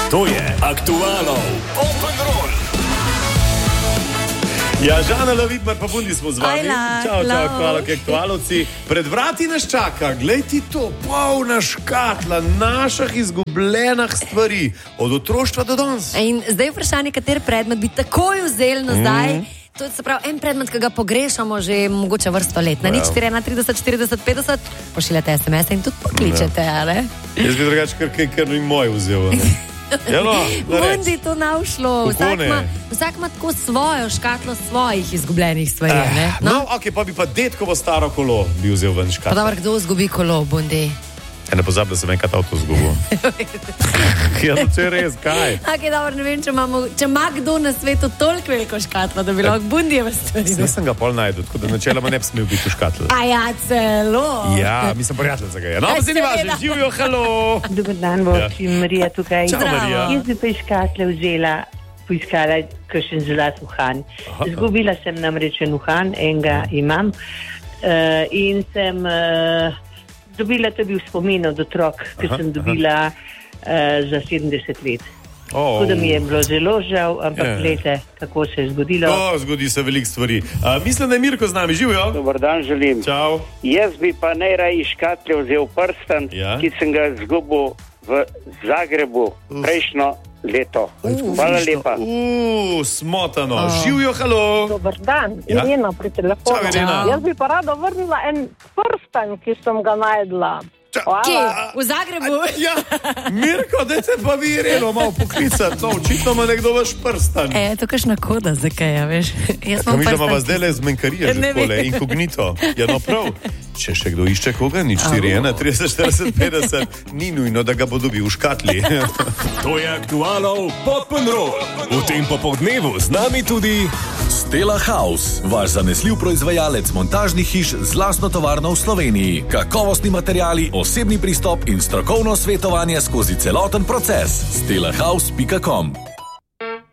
To je Aktualov Open Roll. Ja, Žana Lavitmar, pa Bundi smo z vami. Čau, hvala, Aktualovci. Pred vrati nas čaka, glej ti to, polna škatla naših izgubljenih stvari, od otroštva do danes. In zdaj vprašanje, kateri predmet bi takoj vzeli nazaj. To je se pravi en predmet, ki ga pogrešamo že mogoče vrsto let. Na nič 31 40 50 pošiljate SMS in tudi pokličete, ali? Jaz bi drugače kar ni moj vzel. Bundi to navšlo. Vsak ima tako svojo škatlo svojih izgubljenih stvari. Pa bi pa detkovo staro kolo bi vzel ven škatlo. Pa dobro, kdo izgubi kolo, Bundi? Ne pozabi, da sem enkrat avto izgubil. Če res, kaj? Dobro, ne vem, če ima kdo na svetu toliko veliko škatlo, da bi lahko Bundijeva stvari. Nisem ga pol najdu, tako da načeloma ne bi smel biti v škatlo. A ja, celo. Ja, mislim prijateljica ga je. No, pa se ni važno, živijo, halo. Dober dan, Marija tukaj. Čau, Marija. Jaz bi pa iz škatle poiskala kakšen zlat uhan. Zgubila sem namreč en uhan, enega imam in sem... dobila to bil spomin od otrok, ki sem dobila za 70 let. Tako da mi je bilo zelo žal, ampak glejte, kako se je zgodilo. Zgodi se veliko stvari. Mislim, da je Mirko z nami, živijo. Dobar dan, želim. Čau. Jaz bi pa najraje iz škatle vzel prstan, ki sem ga izgubil v Zagrebu prejšnjo leto. Hvala lepa. Smotano. Živijo, halo. Dobar dan, Irena pri telefonu. Čau, Irena. Jaz bi pa rada vrnila en prstan, ki sem ga najdla. Kje? V Zagrebu? Ja, Mirko, dajte pa vi Ireno malo poklicati. No, očitno ima nekdo vaš prstan. To kakšna koda, zakaj, ja, veš? Mi da ima vas dele zmenkarije že takole, inkognito. Ja, no prav. Če še kdo išče koga, nič 4-1, 30, 40, 50, ni nujno, da ga bo dobil v škatli. To je Aktualov Open Roll. V tem popoldnevu z nami tudi Stella House, vaš zanesljiv proizvajalec montažnih hiš z lastno tovarno v Sloveniji. Kakovostni materiali, osebni pristop in strokovno svetovanje skozi celoten proces. stellahouse.com